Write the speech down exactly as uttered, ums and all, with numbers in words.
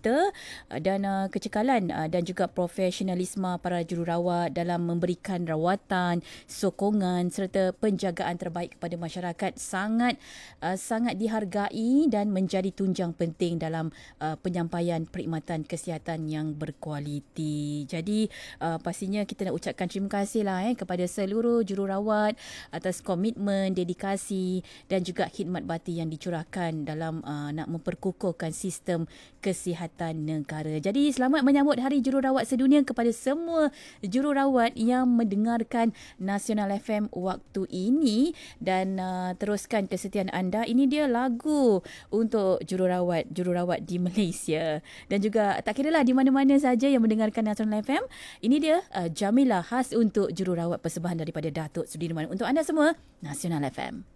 kita uh, dan uh, kecekalan uh, dan juga profesionalisme para jururawat dalam memberikan rawatan, sokongan serta penjagaan terbaik kepada masyarakat sangat uh, sangat dihargai dan menjadi tunjang penting dalam uh, penyampaian perkhidmatan kesihatan yang berkualiti. Jadi uh, pastinya kita nak ucapkan terima kasih lah eh, kepada seluruh jururawat atas komitmen, dedikasi dan juga khidmat bakti yang dicurahkan dalam uh, nak memperkukuhkan sistem kesihatan negara. Jadi selamat menyambut Hari Jururawat Sedunia kepada semua jururawat yang mendengarkan Nasional F M waktu ini dan uh, teruskan kesetiaan anda. Ini dia lagu untuk jururawat jururawat di Malaysia dan juga tak kira lah di mana-mana saja yang mendengarkan Nasional F M. Ini dia uh, Jamilah khas untuk jururawat persembahan daripada Datuk Sudirman untuk anda semua Nasional F M.